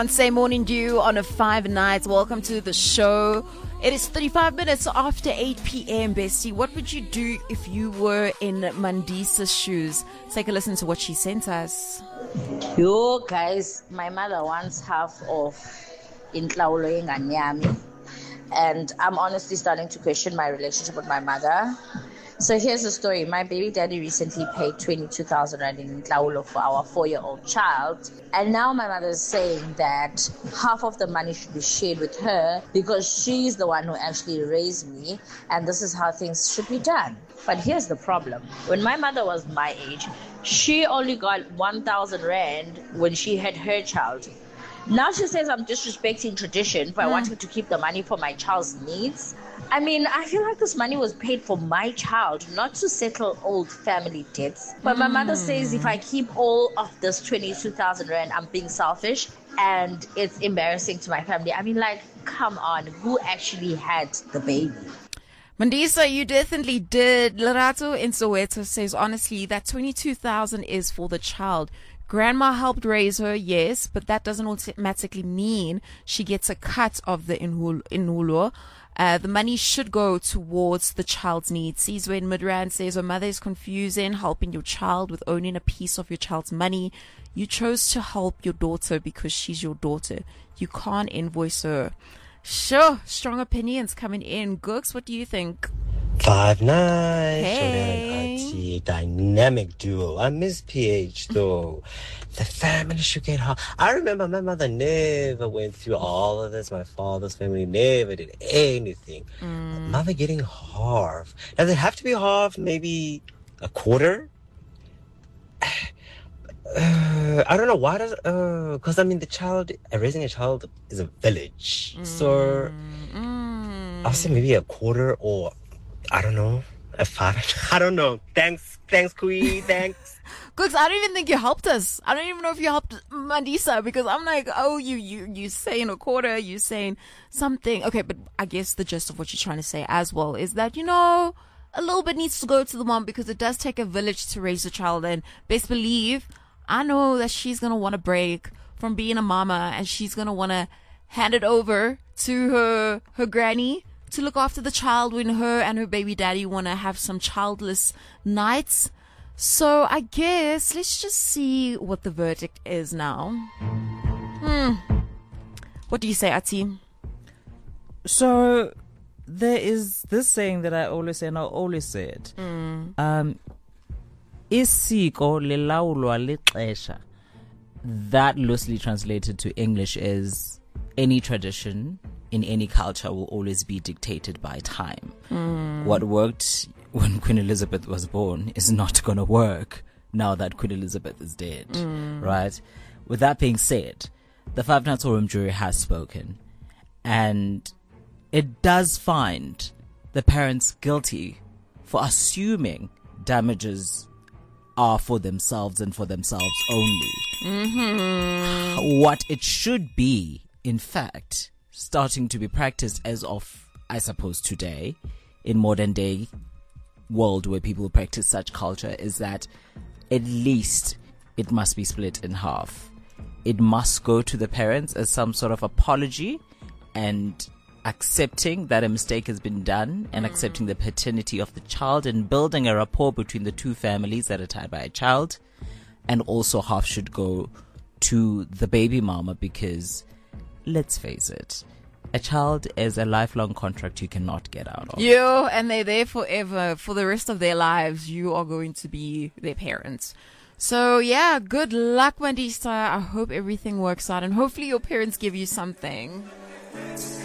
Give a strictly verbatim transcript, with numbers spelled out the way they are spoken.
On Say Morning Dew on a five nights. Welcome to the show. It is thirty-five minutes after eight p.m. Bestie, what would you do if you were in Mandisa's shoes? Take a listen to what she sent us. Yo guys, my mother wants half of Intlaulo Nganyami, and I'm honestly starting to question my relationship with my mother. So here's the story. My baby daddy recently paid twenty-two thousand rand in Intlaulo for our four-year-old child. And now my mother is saying that half of the money should be shared with her because she's the one who actually raised me, and this is how things should be done. But here's the problem. When my mother was my age, she only got one thousand rand when she had her child. Now she says I'm disrespecting tradition by mm. wanting to keep the money for my child's needs. I mean, I feel like this money was paid for my child, not to settle old family debts. But my mm. mother says if I keep all of this twenty-two thousand rand, I'm being selfish and it's embarrassing to my family. I mean, like, come on, who actually had the baby? Mandisa, you definitely did. Lerato in Soweto says, honestly, that twenty-two thousand is for the child. Grandma helped raise her, yes, but that doesn't automatically mean she gets a cut of the inhulo. Uh, the money should go towards the child's needs. Sizwe in Midrand says, her mother is confusing helping your child with owning a piece of your child's money. You chose to help your daughter because she's your daughter. You can't invoice her. Sure, strong opinions coming in. Gooks, what do you think? Five nine. Hey. I T, dynamic duo. I miss P H though. The family should get hard. I remember my mother never went through all of this. My father's family never did anything. Mm. Mother getting half. Does it have to be half? Maybe a quarter? Uh, I don't know. Why does uh because I mean the child uh, raising a child is a village. Mm. So mm. I'll say maybe a quarter or I don't know. A five. I don't know. Thanks. Thanks, Kui. Thanks. Cooks, I don't even think you helped us. I don't even know if you helped Mandisa because I'm like, oh, you, you, you saying a quarter, you saying something. Okay, but I guess the gist of what you're trying to say as well is that, you know, a little bit needs to go to the mom because it does take a village to raise a child. And best believe, I know that she's going to want to break from being a mama and she's going to want to hand it over to her, her granny to look after the child when her and her baby daddy want to have some childless nights. So I guess let's just see what the verdict is now. Hmm. What do you say, Ati? So there is this saying that I always say and I always say it. Mm. Um, Isiko lilawulwa lixesha. That loosely translated to English is any tradition in any culture will always be dictated by time. Mm. What worked when Queen Elizabeth was born is not going to work now that Queen Elizabeth is dead, mm. right? With that being said, the Five Nights Forum jury has spoken, and it does find the parents guilty for assuming damages are for themselves and for themselves only. Mm-hmm. What it should be, in fact, starting to be practiced as of, I suppose, today, in modern day world where people practice such culture, is that at least it must be split in half. It must go to the parents as some sort of apology and accepting that a mistake has been done and accepting the paternity of the child and building a rapport between the two families that are tied by a child. And also half should go to the baby mama because, let's face it, a child is a lifelong contract you cannot get out of. Yeah, and they're there forever. For the rest of their lives, you are going to be their parents. So, yeah, good luck, Mandisa. I hope everything works out, and hopefully your parents give you something.